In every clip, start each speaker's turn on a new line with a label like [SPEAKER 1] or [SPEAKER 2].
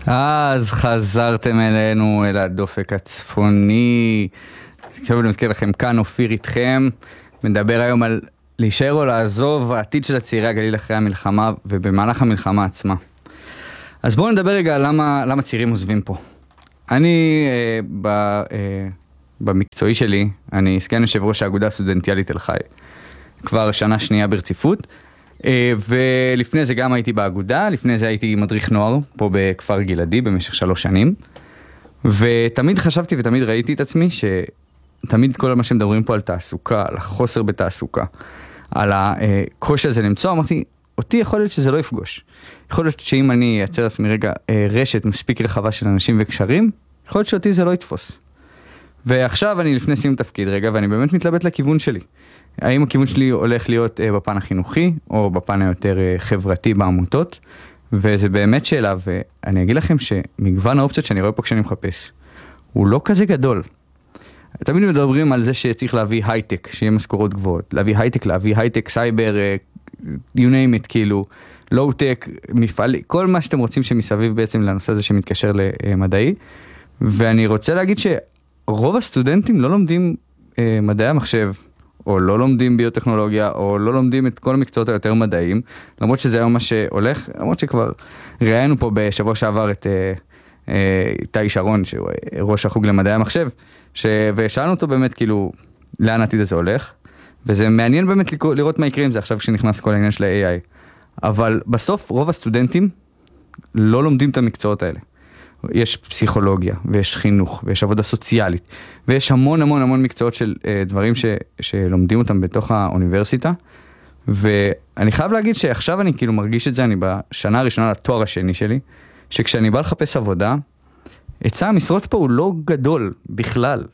[SPEAKER 1] אז חזרתם אלינו, אל הדופק הצפוני. אני מזכיר לכם, כאן אופיר איתכם. מדבר היום על להישאר או לעזוב, העתיד של הצעירי הגליל אחרי המלחמה ובמהלך המלחמה עצמה. אז בואו נדבר רגע למה צעירים עוזבים פה. אני במקצועי שלי, אני סגן יושב ראש האגודה הסטודנטיאלית תל חי, כבר שנה שנייה ברציפות. ולפני זה גם הייתי באגודה, לפני זה הייתי מדריך נוער פה בכפר גלעדי במשך 3 שנים, ותמיד חשבתי ותמיד ראיתי את עצמי שתמיד כל מה שמדברים פה על תעסוקה, על החוסר בתעסוקה, על הקושי הזה למצוא, אמרתי, אותי יכול להיות שזה לא יפגוש. יכול להיות שאם אני אייצר לעצמי רגע רשת מספיק רחבה של אנשים וקשרים, יכול להיות שאותי זה לא יתפוס. ועכשיו אני לפני סיום תפקיד רגע, ואני באמת מתלבט לכיוון שלי. האם הכיוון שלי הולך להיות בפן החינוכי, או בפן היותר חברתי בעמותות, וזה באמת שאלה, ואני אגיד לכם שמגוון האופציות שאני רואה פה כשאני מחפש, הוא לא כזה גדול. תמיד מדברים על זה שצריך להביא הייטק, שיהיה משכורות גבוהות, להביא הייטק, סייבר, you name it, כאילו, לואו-טק, מפעל, כל מה שאתם רוצים שמסביב בעצם לנושא הזה שמתקשר למדעי, ואני רוצה להגיד שרוב הסטודנטים לא לומדים מדעי המחשב, או לא לומדים ביוטכנולוגיה, או לא לומדים את כל המקצועות היותר מדעיים, למרות שזה היום מה שהולך, למרות שכבר ראינו פה בשבוע שעבר את איתי שרון, שהוא ראש החוג למדעי המחשב, ושאלנו אותו באמת כאילו, לאן העתיד הזה הולך, וזה מעניין באמת לראות מה יקרה עם זה עכשיו כשנכנס כל העניין של ה-AI. אבל בסוף רוב הסטודנטים לא לומדים את המקצועות האלה. יש פסיכולוגיה, ויש חינוך, ויש עבודה סוציאלית, ויש המון מקצועות של דברים שלומדים אותם בתוך האוניברסיטה, ואני חייב להגיד שעכשיו אני כאילו מרגיש את זה, אני בשנה הראשונה לתואר השני שלי, שכשאני בא לחפש עבודה, היצע המשרות פה הוא לא גדול בכלל,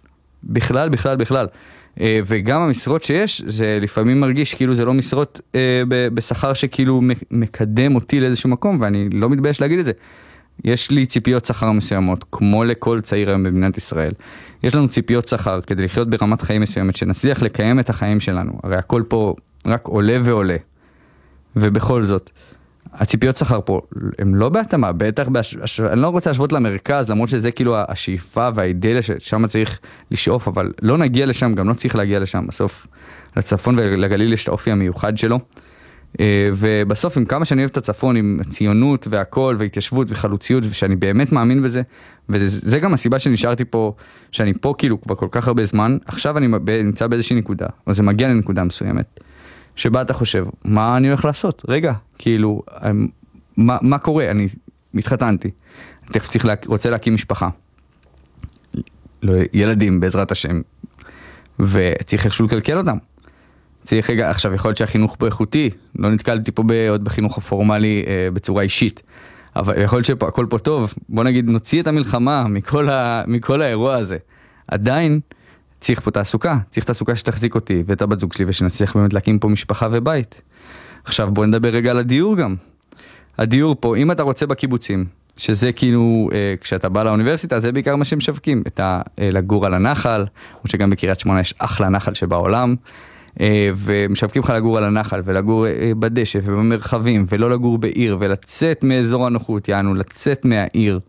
[SPEAKER 1] וגם המשרות שיש, זה לפעמים מרגיש כאילו זה לא משרות בשכר שכאילו מקדם אותי לאיזשהו מקום, ואני לא מתבייש להגיד את זה. יש לי ציפיות שכר מסוימות, כמו לכל צעיר היום במדינת ישראל. יש לנו ציפיות שכר כדי לחיות ברמת חיים מסוימת, שנצליח לקיים את החיים שלנו. הרי הכל פה רק עולה ועולה. ובכל זאת, הציפיות שכר פה, הם לא בהתאמה, בטח, אני לא רוצה להשוות למרכז, למרות שזה כאילו השאיפה והאידאליה ששם צריך לשאוף, אבל לא נגיע לשם, גם לא צריך להגיע לשם. בסוף, לצפון ולגליל יש את האופי המיוחד שלו. ובסוף עם כמה שאני אוהב את הצפון, עם ציונות והכל והתיישבות וחלוציות, ושאני באמת מאמין בזה, וזה גם הסיבה שנשארתי פה, שאני פה כאילו כבר כל כך הרבה זמן, עכשיו אני נמצא באיזושהי נקודה, או זה מגיע לנקודה מסוימת, שבה אתה חושב, מה אני הולך לעשות? רגע, כאילו, מה קורה? אני מתחתנתי, תכף רוצה להקים משפחה, לא, ילדים בעזרת השם, וצריך איכשהו לקלקל אותם. צריך רגע, עכשיו יכול להיות שהחינוך פה איכותי, לא נתקלתי פה עוד בחינוך הפורמלי בצורה אישית, אבל יכול להיות שהכל פה טוב, בוא נגיד נוציא את המלחמה מכל האירוע הזה. עדיין צריך פה תעסוקה, צריך תעסוקה שתחזיק אותי ואת הבת זוג שלי, ושנצליח באמת להקים פה משפחה ובית. עכשיו בוא נדבר רגע על הדיור גם. הדיור פה, אם אתה רוצה בקיבוצים, שזה כאילו, כשאתה בא לאוניברסיטה, זה בעיקר מה שהם משווקים, לגור על הנחל, או שגם בקריית שמונה יש אחלה נחל שבעולם, ומשווקים לך לגור על הנחל ולגור בדשא ובמרחבים ולא לגור בעיר ולצאת מאזור הנוחות, יענו לצאת מהעיר.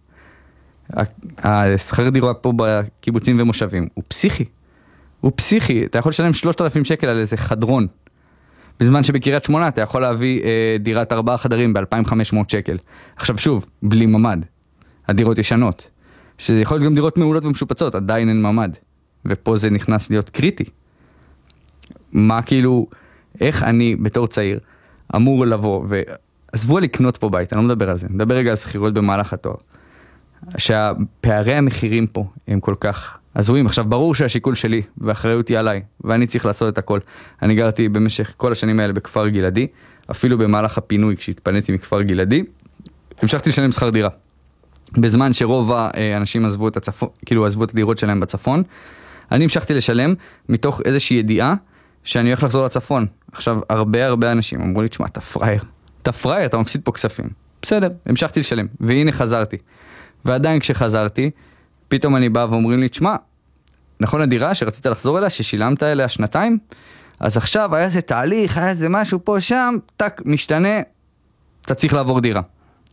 [SPEAKER 1] השכר דירה פה בקיבוצים ומושבים הוא פסיכי, אתה יכול לשלם 3,000 שקל על איזה חדרון, בזמן שבקריית שמונה אתה יכול להביא דירת 4 חדרים ב-2,500 שקל. עכשיו שוב, בלי ממד, הדירות ישנות, שזה יכול להיות גם דירות מעולות ומשופצות, עדיין אין ממד, ופה זה נכנס להיות קריטי. מה כאילו, איך אני בתור צעיר אמור לבוא, ועזבו לקנות פה בית, אני לא מדבר על זה, מדבר רגע על שכירות במהלך התואר, שהפערי המחירים פה הם כל כך עזויים. עכשיו ברור שהשיקול שלי ואחריותי עליי, ואני צריך לעשות את הכל. אני גרתי במשך כל השנים האלה בכפר גלעדי, אפילו במהלך הפינוי כשהתפניתי מכפר גלעדי, המשכתי לשלם שכר דירה. בזמן שרוב האנשים עזבו את הצפון, כאילו עזבו את הדירות שלהם בצפון, אני המשכתי לשלם מתוך איזושהי ידיעה שאני הולך לחזור לצפון. עכשיו, הרבה אנשים אמרו לי, תשמע, אתה פרייר, אתה מפסיד פה כספים. בסדר, המשכתי לשלם, והנה חזרתי. ועדיין כשחזרתי, פתאום אני בא ואומרים לי, תשמע, נכון הדירה שרצית לחזור אליה, ששילמת אליה 2, אז עכשיו היה איזה תהליך, היה איזה משהו פה שם, טק, משתנה, אתה צריך לעבור דירה.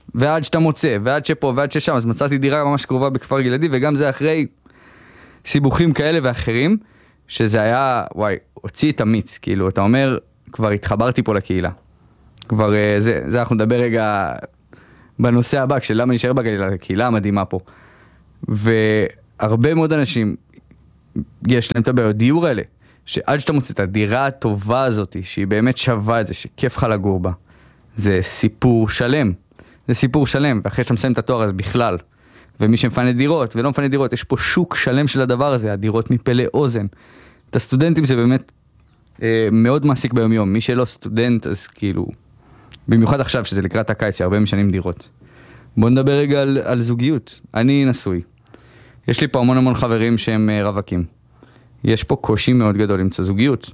[SPEAKER 1] ועד שאתה מוצא, ועד שפה, ועד ששם, אז מצאתי דירה ממש קרובה בכפר גלעדי, וגם זה אחרי סיבוכים כאלה ואחרים, שזה היה, וואי, הוציא את המיץ, כאילו, אתה אומר, כבר התחברתי פה לקהילה. כבר, זה אנחנו נדבר רגע בנושא הבא, כשלמה נשאר בגלילה, הקהילה המדהימה פה. והרבה מאוד אנשים, יש להם את הבעיות דיור האלה, שעד שאתה מוצא את הדירה הטובה הזאת, שהיא באמת שווה את זה, שכיף לך לגור בה, זה סיפור שלם. זה סיפור שלם, ואחרי שאתה מסיים את התואר הזה בכלל, ומי שמפנה דירות ולא מפנה דירות, יש פה שוק שלם של הדבר הזה, הדירות מפלא אוזן. את הסטודנטים זה באמת מאוד מעסיק ביום יום, מי שלא סטודנט אז כאילו, במיוחד עכשיו שזה לקראת הקיץ, שהרבה משנים דירות. בוא נדבר רגע על זוגיות. אני נשוי. יש לי פה המון חברים שהם רווקים. יש פה קושי מאוד גדול למצוא זוגיות.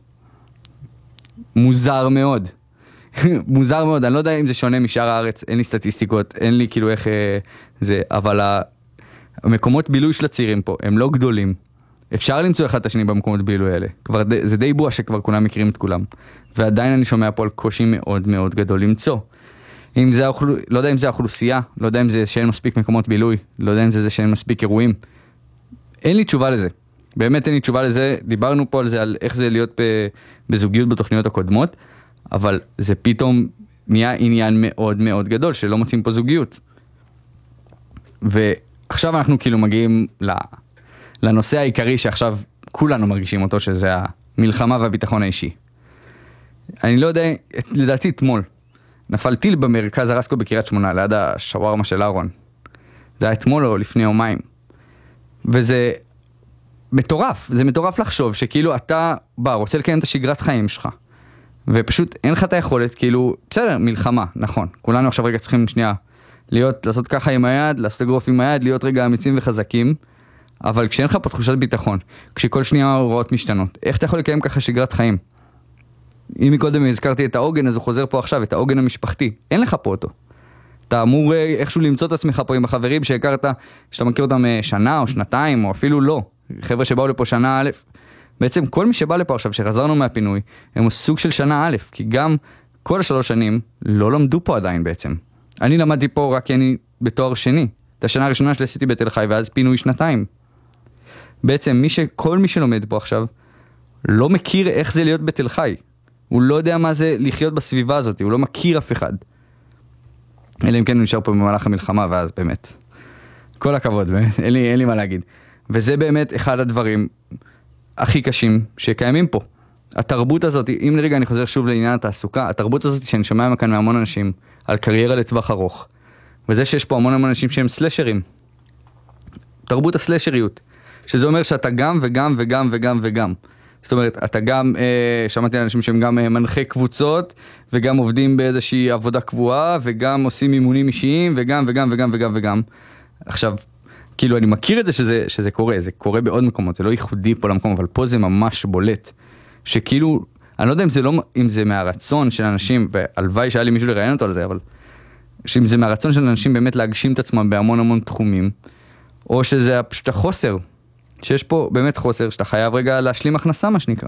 [SPEAKER 1] מוזר מאוד. מוזר מאוד, אני לא יודע אם זה שונה משאר הארץ, אין לי סטטיסטיקות, אין לי כאילו איך זה, אבל המקומות בילוי של הצעירים פה, הם לא גדולים. אפשר למצוא אחד את השני במקומות בילוי האלה. זה די בוע שכבר כולם מכירים את כולם. ועדיין אני שומע פה על קושי מאוד מאוד גדול למצוא. לא יודע אם זה האוכלוסייה, לא יודע אם זה שאין מספיק מקומות בילוי, לא יודע אם זה שאין מספיק אירועים. אין לי תשובה לזה. באמת אין לי תשובה לזה. דיברנו פה על זה, על איך זה להיות בזוגיות בתוכניות הקודמות, אבל זה פתאום נהיה עניין מאוד מאוד גדול, שלא מוצאים פה זוגיות. ועכשיו אנחנו כאילו מגיעים לנושא העיקרי שעכשיו כולנו מרגישים אותו, שזה המלחמה והביטחון האישי. אני לא יודע, לדעתי אתמול, נפל טיל במרכז הרסקו בקריית שמונה, ליד השווארמה של אהרון. זה היה אתמול או לפני יומיים. וזה מטורף, זה מטורף לחשוב שכאילו אתה רוצה לקיים את השגרת חיים שלך. ופשוט אין לך את היכולת, כאילו, בסדר, מלחמה, נכון. כולנו עכשיו רגע צריכים שנייה לעשות ככה עם היד, לעשות אגרוף עם היד, להיות רגע אמיצים וחזקים, אבל כשאין לך פה תחושת ביטחון, כשכל שנייה ההוראות משתנות, איך אתה יכול לקיים ככה שגרת חיים? אם מקודם הזכרתי את העוגן, אז הוא חוזר פה עכשיו, את העוגן המשפחתי. אין לך פה אותו. אתה אמור איכשהו למצוא את עצמך פה עם החברים שהכרת, שאתה מכיר אותם שנה או שנתיים, או אפילו לא. חבר'ה שבאו לפה שנה א', בעצם כל מי שבא לפה עכשיו, שחזרנו מהפינוי, הם סוג של שנה א', כי גם כל 3 שנים לא למדו פה עדיין בעצם. אני למדתי פה רק כי אני בתואר שני. את השנה הראשונה שלי עשיתי בתל חי, ואז פינוי 2. בעצם כל מי שלומד פה עכשיו, לא מכיר איך זה להיות בתל חי. הוא לא יודע מה זה לחיות בסביבה הזאת, הוא לא מכיר אף אחד. אלא אם כן הוא נשאר פה במהלך המלחמה, ואז באמת. כל הכבוד, אין לי מה להגיד. וזה באמת אחד הדברים הכי קשים שקיימים פה. התרבות הזאת, אם לרגע אני חוזר שוב לעניין התעסוקה, התרבות הזאת שאני שומע מכאן מהמון אנשים על קריירה לטווח ארוך, וזה שיש פה המון אנשים שהם סלשרים. תרבות הסלשריות, שזה אומר שאתה גם וגם וגם וגם וגם. זאת אומרת, אתה גם, שמעתי אנשים שהם גם מנחה קבוצות, וגם עובדים באיזושהי עבודה קבועה, וגם עושים אימונים אישיים, וגם וגם וגם וגם וגם. עכשיו, כאילו אני מכיר את זה שזה קורה, זה קורה בעוד מקומות, זה לא ייחודי פה למקום, אבל פה זה ממש בולט. שכאילו, אני לא יודע אם זה מהרצון של אנשים, והלוואי שהיה לי מישהו לראיין אותו על זה, אבל שאם זה מהרצון של אנשים באמת להגשים את עצמם בהמון תחומים, או שזה פשוט החוסר, שיש פה באמת חוסר, שאתה חייב רגע להשלים הכנסה, מה שנקרא.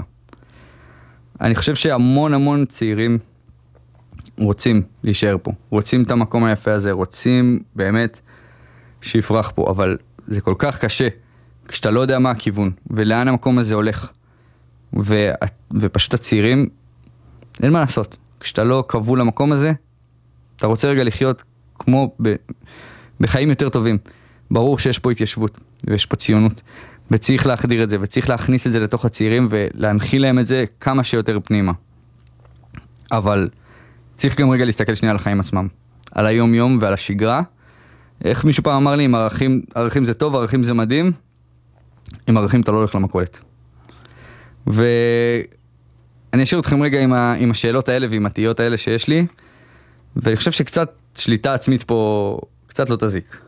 [SPEAKER 1] אני חושב שהמון צעירים רוצים להישאר פה, רוצים את המקום היפה הזה, רוצים באמת שיפרח פה, אבל זה כל כך קשה, כשאתה לא יודע מה הכיוון, ולאן המקום הזה הולך. ופשוט הצעירים, אין מה לעשות. כשאתה לא קבול למקום הזה, אתה רוצה רגע לחיות כמו בחיים יותר טובים. ברור שיש פה התיישבות, ויש פה ציונות, וצריך להחדיר את זה, וצריך להכניס את זה לתוך הצעירים, ולהנחיל להם את זה כמה שיותר פנימה. אבל צריך גם רגע להסתכל שנייה על החיים עצמם, על היום-יום ועל השגרה. איך מישהו פעם אמר לי, אם ערכים זה טוב, ערכים זה מדהים, עם ערכים אתה לא הולך למכולת. ואני אשאיר אתכם רגע עם השאלות האלה ועם התהיות האלה שיש לי, ואני חושב שקצת שליטה עצמית פה קצת לא תזיק.